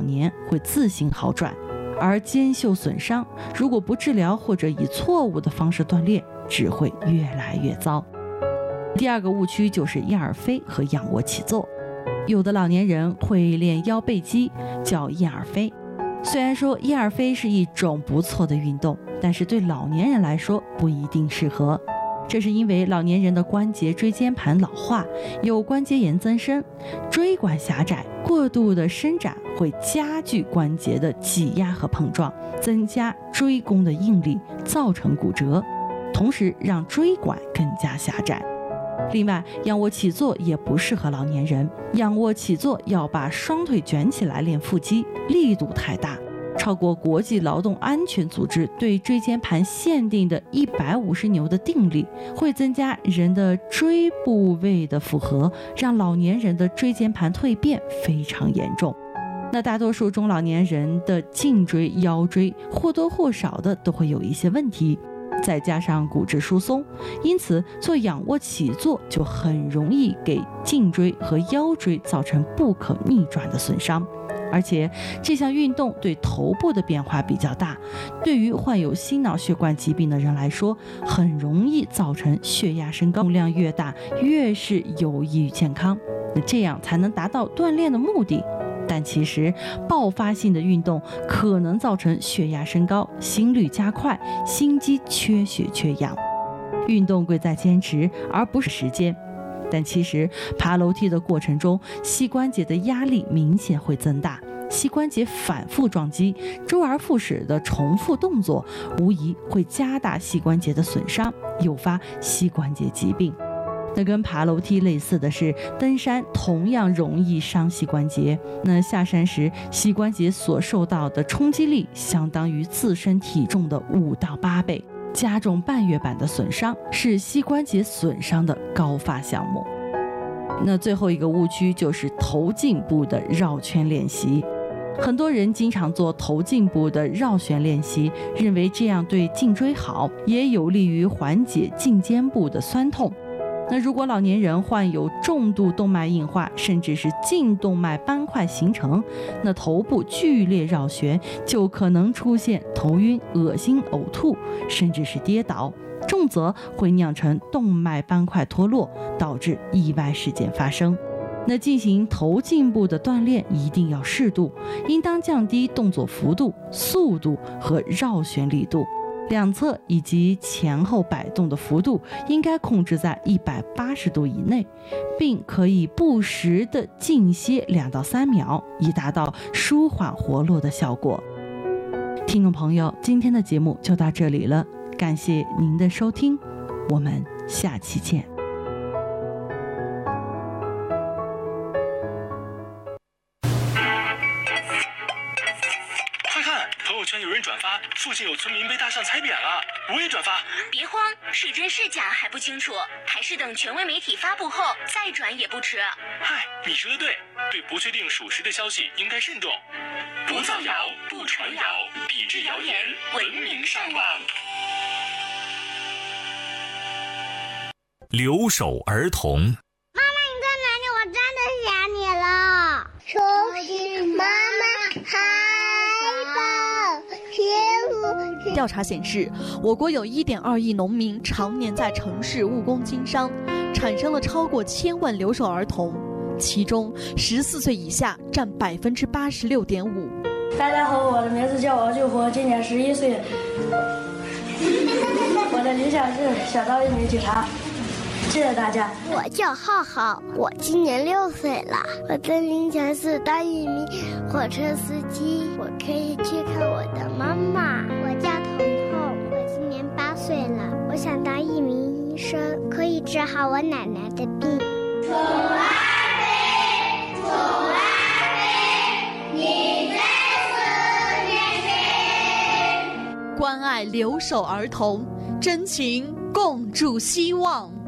年会自行好转，而肩袖损伤如果不治疗或者以错误的方式锻炼，只会越来越糟。第二个误区就是燕尔飞和仰卧起坐。有的老年人会练腰背肌，叫燕尔飞。虽然说燕尔飞是一种不错的运动，但是对老年人来说不一定适合。这是因为老年人的关节椎间盘老化，有关节炎增生，椎管狭窄，过度的伸展会加剧关节的挤压和碰撞，增加椎弓的应力，造成骨折，同时让椎管更加狭窄。另外，仰卧起坐也不适合老年人。仰卧起坐要把双腿卷起来练腹肌，力度太大，超过国际劳动安全组织对椎间盘限定的150牛的定力，会增加人的椎部位的负荷，让老年人的椎间盘蜕变非常严重。那大多数中老年人的颈椎、腰椎或多或少的都会有一些问题，再加上骨质疏松，因此做仰卧起坐就很容易给颈椎和腰椎造成不可逆转的损伤。而且这项运动对头部的变化比较大，对于患有心脑血管疾病的人来说，很容易造成血压升高，重量越大越是有益于健康，那这样才能达到锻炼的目的。但其实爆发性的运动可能造成血压升高、心率加快、心肌缺血缺氧。运动贵在坚持，而不是时间。但其实爬楼梯的过程中，膝关节的压力明显会增大，膝关节反复撞击，周而复始的重复动作，无疑会加大膝关节的损伤，诱发膝关节疾病。那跟爬楼梯类似的是，登山同样容易伤膝关节。那下山时，膝关节所受到的冲击力相当于自身体重的5到8倍，加重半月板的损伤，是膝关节损伤的高发项目。那最后一个误区就是头颈部的绕圈练习。很多人经常做头颈部的绕旋练习，认为这样对颈椎好，也有利于缓解颈肩部的酸痛。那如果老年人患有重度动脉硬化，甚至是颈动脉斑块形成，那头部剧烈绕旋就可能出现头晕、恶心、呕吐，甚至是跌倒，重则会酿成动脉斑块脱落，导致意外事件发生。那进行头颈部的锻炼一定要适度，应当降低动作幅度、速度和绕旋力度，两侧以及前后摆动的幅度应该控制在180度以内，并可以不时的静歇2到3秒，以达到舒缓活络的效果。听众朋友，今天的节目就到这里了，感谢您的收听，我们下期见。 朋友圈有人转发，附近有村民被大象踩扁了，我也转发。 别慌，是真是假还不清楚，还是等权威媒体发布后再转也不迟。 嗨，你说的对，对不确定属实的消息应该慎重，不造谣，不传谣，抵制谣言，文明上网。 留守儿童。 妈妈，你在哪里？我真的想你了。收拾妈妈海报， 调查显示，我国有1.2亿农民常年在城市务工经商，产生了超过1000万留守儿童，其中14岁以下占86.5%。 大家好，我的名字叫王救国，今年11岁。我的理想是想当一名警察。谢谢大家。 我叫浩浩，我今年6岁了。我的理想是当一名火车司机，我可以去看我的妈妈。我叫彤彤，我今年8岁了。我想当一名医生，可以治好我奶奶的病。宠爱妃，宠爱妃，你在思念谁？ 关爱留守儿童，真情共筑希望。